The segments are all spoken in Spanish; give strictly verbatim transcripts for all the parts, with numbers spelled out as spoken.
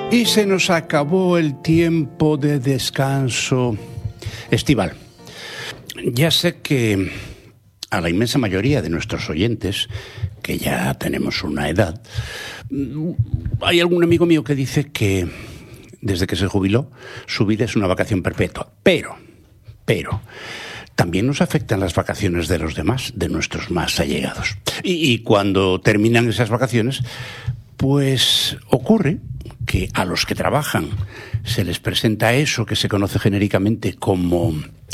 Y se nos acabó el tiempo de descanso estival. Ya sé que a la inmensa mayoría de nuestros oyentes, que ya tenemos una edad, hay algún amigo mío que dice que desde que se jubiló, su vida es una vacación perpetua. Pero, pero, también nos afectan las vacaciones de los demás, de nuestros más allegados. Y, y cuando terminan esas vacaciones, pues ocurre que a los que trabajan se les presenta eso que se conoce genéricamente como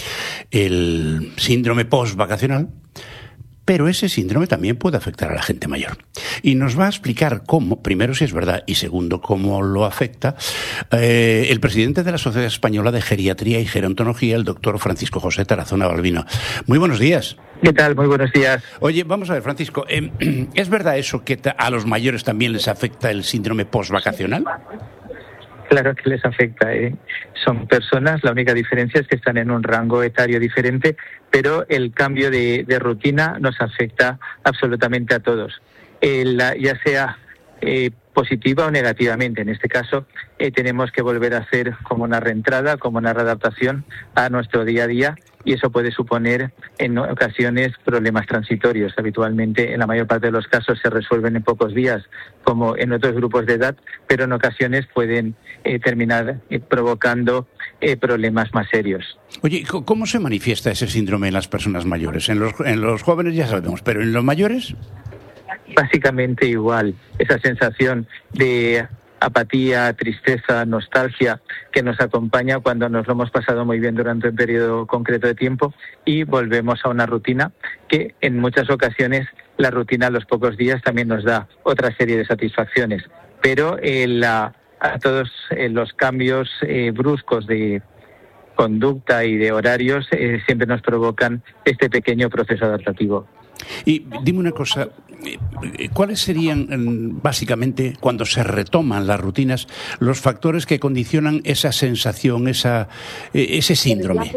el síndrome post-vacacional, pero ese síndrome también puede afectar a la gente mayor. Y nos va a explicar cómo, primero si es verdad y segundo cómo lo afecta, eh, el presidente de la Sociedad Española de Geriatría y Gerontología, el doctor Francisco José Tarazona Balbino. Muy buenos días. ¿Qué tal? Muy buenos días. Oye, vamos a ver, Francisco, eh, ¿es verdad eso que a los mayores también les afecta el síndrome post-vacacional? Claro que les afecta, ¿eh? Son personas, la única diferencia es que están en un rango etario diferente, pero el cambio de, de rutina nos afecta absolutamente a todos, el, ya sea eh, positiva o negativamente. En este caso, eh, tenemos que volver a hacer como una reentrada, como una readaptación a nuestro día a día, y eso puede suponer en ocasiones problemas transitorios. Habitualmente, en la mayor parte de los casos, se resuelven en pocos días, como en otros grupos de edad, pero en ocasiones pueden eh, terminar eh, provocando eh, problemas más serios. Oye, ¿cómo se manifiesta ese síndrome en las personas mayores? En los, en los jóvenes ya sabemos, pero ¿en los mayores? Básicamente igual, esa sensación de apatía, tristeza, nostalgia que nos acompaña cuando nos lo hemos pasado muy bien durante un periodo concreto de tiempo y volvemos a una rutina que en muchas ocasiones la rutina a los pocos días también nos da otra serie de satisfacciones, pero eh, la, a todos eh, los cambios eh, bruscos de conducta y de horarios eh, siempre nos provocan este pequeño proceso adaptativo. Y dime una cosa, ¿cuáles serían básicamente, cuando se retoman las rutinas, los factores que condicionan esa sensación, esa, ese síndrome?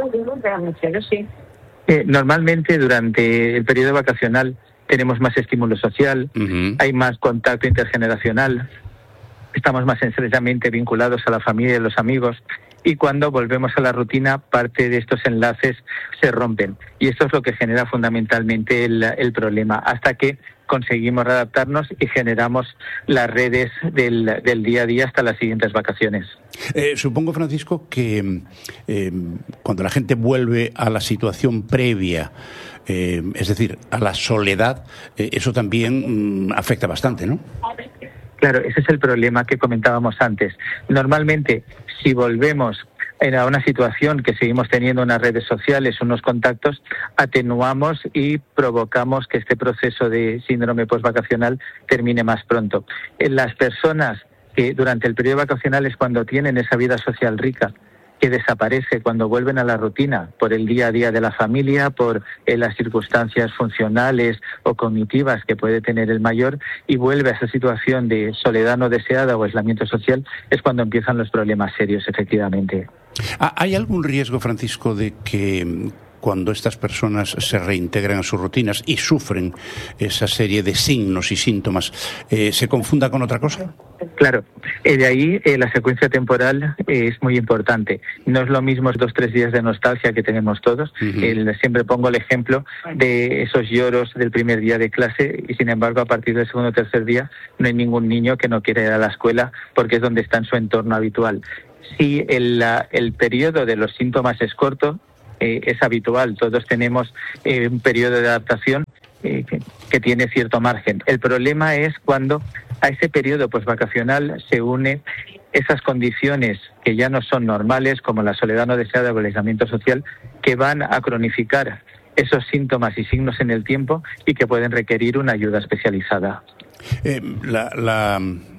Eh, normalmente durante el periodo vacacional tenemos más estímulo social, uh-huh. Hay más contacto intergeneracional, estamos más estrechamente vinculados a la familia y a los amigos. Y cuando volvemos a la rutina, parte de estos enlaces se rompen. Y esto es lo que genera fundamentalmente el, el problema, hasta que conseguimos readaptarnos y generamos las redes del, del día a día hasta las siguientes vacaciones. Eh, supongo, Francisco, que eh, cuando la gente vuelve a la situación previa, eh, es decir, a la soledad, eh, eso también mm, afecta bastante, ¿no? Claro, ese es el problema que comentábamos antes. Normalmente, si volvemos a una situación que seguimos teniendo unas redes sociales, unos contactos, atenuamos y provocamos que este proceso de síndrome postvacacional termine más pronto. Las personas que durante el periodo vacacional es cuando tienen esa vida social rica, que desaparece cuando vuelven a la rutina por el día a día de la familia, por eh, las circunstancias funcionales o cognitivas que puede tener el mayor, y vuelve a esa situación de soledad no deseada o aislamiento social, es cuando empiezan los problemas serios, efectivamente. ¿Hay algún riesgo, Francisco, de que cuando estas personas se reintegran a sus rutinas y sufren esa serie de signos y síntomas, eh, se confunda con otra cosa? Claro, eh, de ahí eh, la secuencia temporal eh, es muy importante. No es lo mismo dos tres días de nostalgia que tenemos todos. Uh-huh. El, siempre pongo el ejemplo de esos lloros del primer día de clase y, sin embargo, a partir del segundo o tercer día no hay ningún niño que no quiera ir a la escuela porque es donde está en su entorno habitual. Si el, la, el periodo de los síntomas es corto, eh, es habitual. Todos tenemos eh, un periodo de adaptación eh, que, que tiene cierto margen. El problema es cuando a ese periodo postvacacional se une esas condiciones que ya no son normales, como la soledad no deseada o el aislamiento social, que van a cronificar esos síntomas y signos en el tiempo y que pueden requerir una ayuda especializada. Eh, la, la,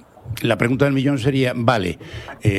la pregunta del millón sería, vale, eh,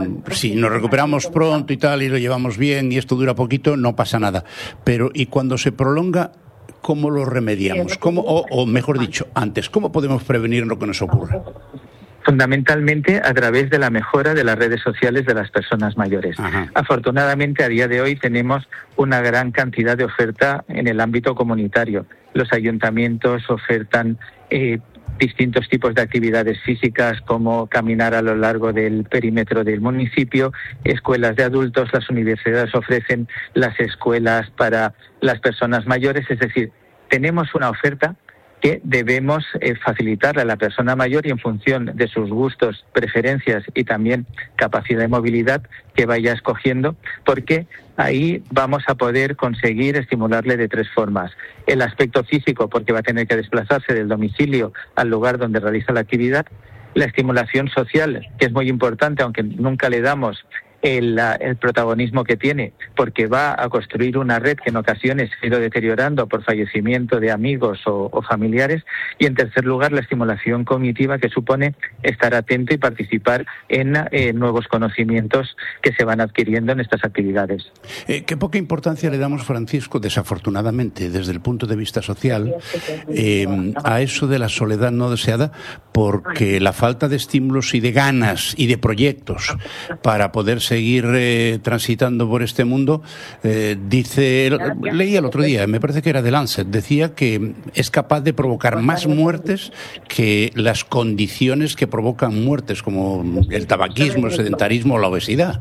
si nos recuperamos pronto y tal y lo llevamos bien y esto dura poquito, no pasa nada. Pero ¿y cuando se prolonga? ¿Cómo lo remediamos? ¿Cómo, o, o mejor dicho, antes, ¿cómo podemos prevenir lo que nos ocurra? Fundamentalmente a través de la mejora de las redes sociales de las personas mayores. Ajá. Afortunadamente, a día de hoy tenemos una gran cantidad de oferta en el ámbito comunitario. Los ayuntamientos ofertan eh, distintos tipos de actividades físicas como caminar a lo largo del perímetro del municipio, escuelas de adultos, las universidades ofrecen las escuelas para las personas mayores, es decir, tenemos una oferta que debemos eh, facilitarle a la persona mayor y en función de sus gustos, preferencias y también capacidad de movilidad que vaya escogiendo, porque ahí vamos a poder conseguir estimularle de tres formas. El aspecto físico, porque va a tener que desplazarse del domicilio al lugar donde realiza la actividad. La estimulación social, que es muy importante, aunque nunca le damos El, el protagonismo que tiene, porque va a construir una red que en ocasiones se ha ido deteriorando por fallecimiento de amigos o, o familiares. Y en tercer lugar, la estimulación cognitiva, que supone estar atento y participar en eh, nuevos conocimientos que se van adquiriendo en estas actividades. Eh, qué poca importancia le damos, Francisco, desafortunadamente, desde el punto de vista social, eh, a eso de la soledad no deseada, porque la falta de estímulos y de ganas y de proyectos para poder seguir eh, transitando por este mundo, eh, dice, leí el otro día, me parece que era de Lancet, decía que es capaz de provocar más muertes que las condiciones que provocan muertes, como el tabaquismo, el sedentarismo o la obesidad.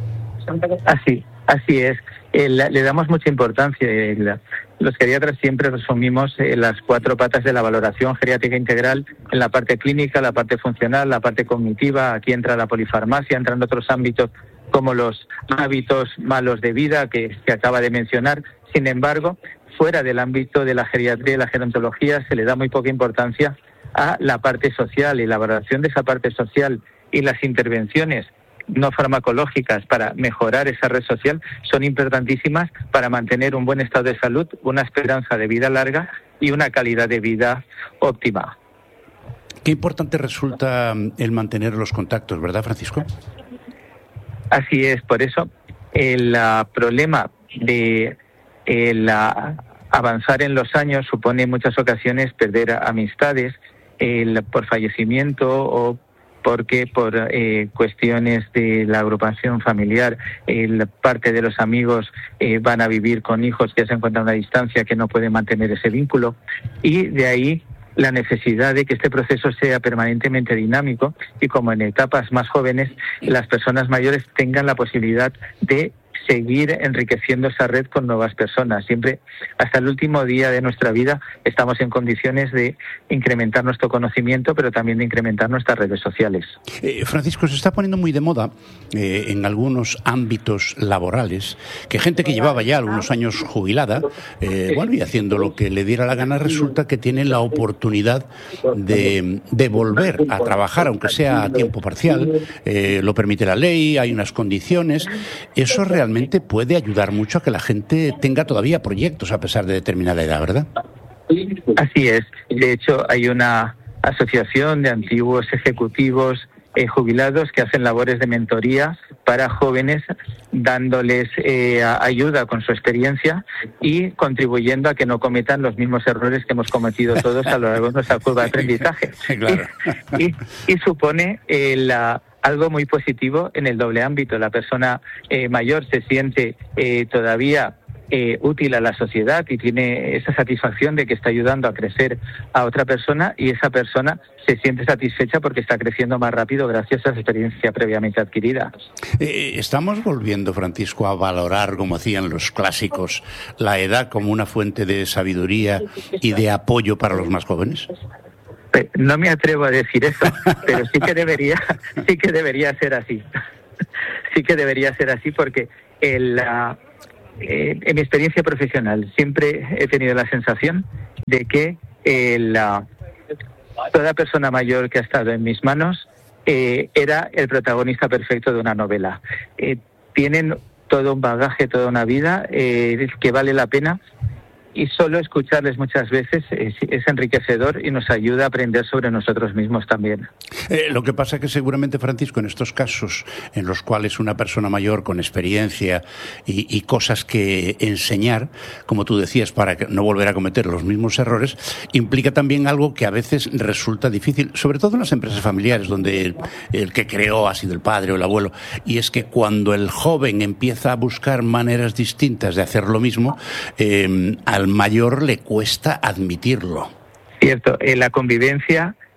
Así, así es. El, le damos mucha importancia. El, los geriatras siempre resumimos eh, las cuatro patas de la valoración geriátrica integral en la parte clínica, la parte funcional, la parte cognitiva. Aquí entra la polifarmacia, entran otros ámbitos como los hábitos malos de vida que, que acaba de mencionar. Sin embargo, fuera del ámbito de la geriatría y la gerontología se le da muy poca importancia a la parte social, y la valoración de esa parte social y las intervenciones no farmacológicas para mejorar esa red social son importantísimas para mantener un buen estado de salud, una esperanza de vida larga y una calidad de vida óptima. Qué importante resulta el mantener los contactos, ¿verdad, Francisco? Así es, por eso el uh, problema de el, uh, avanzar en los años supone en muchas ocasiones perder amistades el, por fallecimiento o porque por eh, cuestiones de la agrupación familiar, el, parte de los amigos eh, van a vivir con hijos que se encuentran a una distancia que no pueden mantener ese vínculo, y de ahí la necesidad de que este proceso sea permanentemente dinámico y, como en etapas más jóvenes, las personas mayores tengan la posibilidad de seguir enriqueciendo esa red con nuevas personas. Siempre, hasta el último día de nuestra vida, estamos en condiciones de incrementar nuestro conocimiento, pero también de incrementar nuestras redes sociales. Eh, Francisco, se está poniendo muy de moda eh, en algunos ámbitos laborales que gente que llevaba ya algunos años jubilada, eh, bueno, y haciendo lo que le diera la gana, resulta que tiene la oportunidad de, de volver a trabajar, aunque sea a tiempo parcial. Eh, lo permite la ley, hay unas condiciones. Eso realmente puede ayudar mucho a que la gente tenga todavía proyectos a pesar de determinada edad, ¿verdad? Así es. De hecho, hay una asociación de antiguos ejecutivos eh, jubilados que hacen labores de mentoría para jóvenes, dándoles eh, ayuda con su experiencia y contribuyendo a que no cometan los mismos errores que hemos cometido todos a lo largo de nuestra curva de aprendizaje. Claro. Y, y, y supone eh, la... algo muy positivo en el doble ámbito. La persona eh, mayor se siente eh, todavía eh, útil a la sociedad y tiene esa satisfacción de que está ayudando a crecer a otra persona, y esa persona se siente satisfecha porque está creciendo más rápido gracias a esa experiencia previamente adquirida. Eh, estamos volviendo, Francisco, a valorar, como hacían los clásicos, la edad como una fuente de sabiduría y de apoyo para los más jóvenes. No me atrevo a decir eso, pero sí que debería, sí que debería ser así. Sí que debería ser así porque el, uh, eh, en mi experiencia profesional siempre he tenido la sensación de que el, uh, toda persona mayor que ha estado en mis manos eh, era el protagonista perfecto de una novela. Eh, tienen todo un bagaje, toda una vida eh, que vale la pena. Y solo escucharles muchas veces es, es enriquecedor y nos ayuda a aprender sobre nosotros mismos también. Eh, lo que pasa es que seguramente, Francisco, en estos casos en los cuales una persona mayor con experiencia y, y cosas que enseñar, como tú decías, para que no volver a cometer los mismos errores, implica también algo que a veces resulta difícil, sobre todo en las empresas familiares, donde el, el que creó ha sido el padre o el abuelo, y es que cuando el joven empieza a buscar maneras distintas de hacer lo mismo, eh, al mayor le cuesta admitirlo. Cierto, eh, la convivencia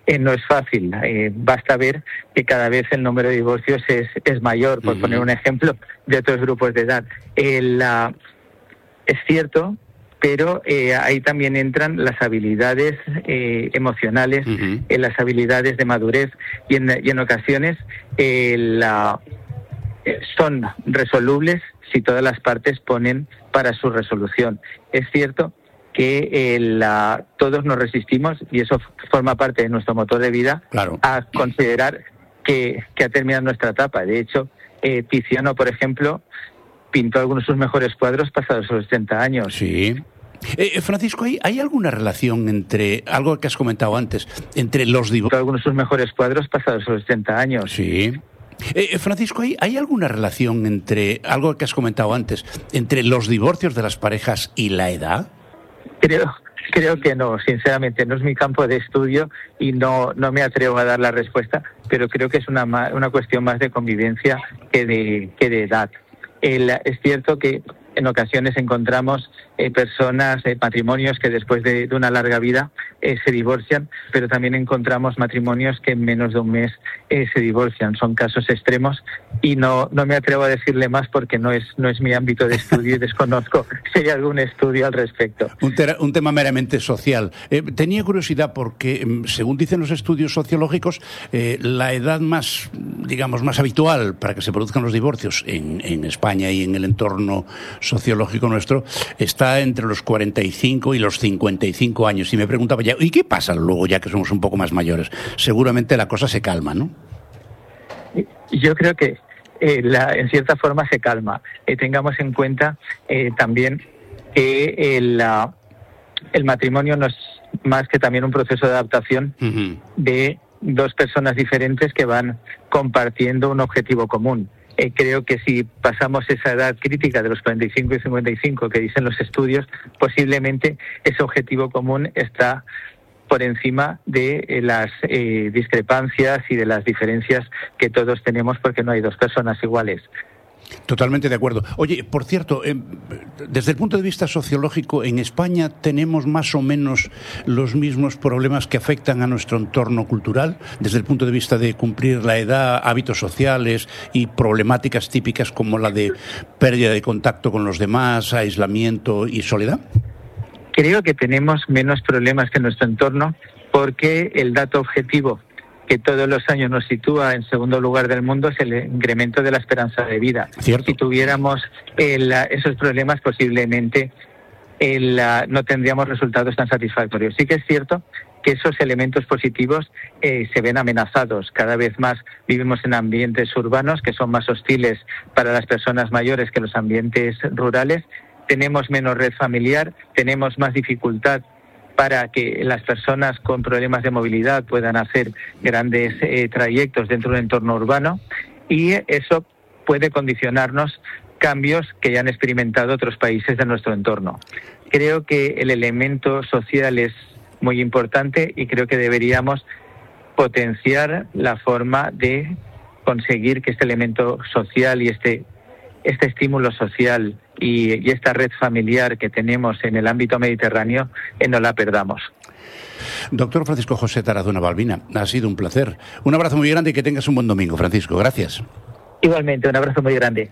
eh, no es fácil. Eh, basta ver que cada vez el número de divorcios es, es mayor, por uh-huh. poner un ejemplo de otros grupos de edad. Eh, la, es cierto, pero eh, ahí también entran las habilidades eh, emocionales, uh-huh. eh, las habilidades de madurez, y en, y en ocasiones eh, la, eh, son resolubles si todas las partes ponen para su resolución. Es cierto que eh, la, todos nos resistimos, y eso forma parte de nuestro motor de vida, claro. a considerar que, que ha terminado nuestra etapa. De hecho, eh, Tiziano, por ejemplo, pintó algunos de sus mejores cuadros pasados los setenta años. Sí. Eh, Francisco, ¿hay, ¿hay alguna relación entre, algo que has comentado antes, entre los divorcios? Algunos de sus mejores cuadros pasados los setenta años. Sí. Eh, Francisco, ¿hay, ¿hay alguna relación entre, algo que has comentado antes, entre los divorcios de las parejas y la edad? Creo, creo que no, sinceramente, no es mi campo de estudio y no, no me atrevo a dar la respuesta, pero creo que es una, una cuestión más de convivencia que de, que de edad. El, es cierto que en ocasiones encontramos eh, personas, eh, matrimonios que después de, de una larga vida eh, se divorcian, pero también encontramos matrimonios que en menos de un mes eh, se divorcian. Son casos extremos y no, no me atrevo a decirle más porque no es, no es mi ámbito de estudio y desconozco si hay algún estudio al respecto. Un, ter- un tema meramente social. Eh, tenía curiosidad porque, según dicen los estudios sociológicos, eh, la edad más, digamos, más habitual para que se produzcan los divorcios en, en España y en el entorno sociológico nuestro está entre los cuarenta y cinco y los cincuenta y cinco años. Y me preguntaba ya, ¿y qué pasa luego ya que somos un poco más mayores? Seguramente la cosa se calma, ¿no? Yo creo que eh, la, en cierta forma se calma. Eh, tengamos en cuenta eh, también que el, la, el matrimonio no es más que también un proceso de adaptación uh-huh. de dos personas diferentes que van compartiendo un objetivo común. Eh, creo que si pasamos esa edad crítica de los cuarenta y cinco y cincuenta y cinco que dicen los estudios, posiblemente ese objetivo común está por encima de eh, las eh, discrepancias y de las diferencias que todos tenemos, porque no hay dos personas iguales. Totalmente de acuerdo. Oye, por cierto, eh, desde el punto de vista sociológico, en España tenemos más o menos los mismos problemas que afectan a nuestro entorno cultural, desde el punto de vista de cumplir la edad, hábitos sociales y problemáticas típicas como la de pérdida de contacto con los demás, aislamiento y soledad. Creo que tenemos menos problemas que nuestro entorno, porque el dato objetivo que todos los años nos sitúa en segundo lugar del mundo es el incremento de la esperanza de vida. ¿Cierto? Si tuviéramos el, esos problemas, posiblemente el, no tendríamos resultados tan satisfactorios. Sí que es cierto que esos elementos positivos eh, se ven amenazados. Cada vez más vivimos en ambientes urbanos que son más hostiles para las personas mayores que los ambientes rurales. Tenemos menos red familiar, tenemos más dificultad para que las personas con problemas de movilidad puedan hacer grandes eh, trayectos dentro de un entorno urbano, y eso puede condicionarnos cambios que ya han experimentado otros países de nuestro entorno. Creo que el elemento social es muy importante y creo que deberíamos potenciar la forma de conseguir que este elemento social y este, este estímulo social Y, y esta red familiar que tenemos en el ámbito mediterráneo, eh, no la perdamos. Doctor Francisco José Tarazona Balbina, ha sido un placer. Un abrazo muy grande y que tengas un buen domingo, Francisco. Gracias. Igualmente, un abrazo muy grande.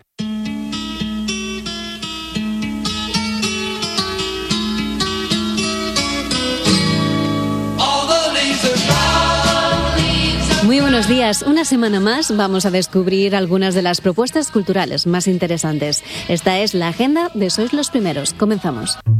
Muy buenos días. Una semana más vamos a descubrir algunas de las propuestas culturales más interesantes. Esta es la agenda de Sois los Primeros. Comenzamos.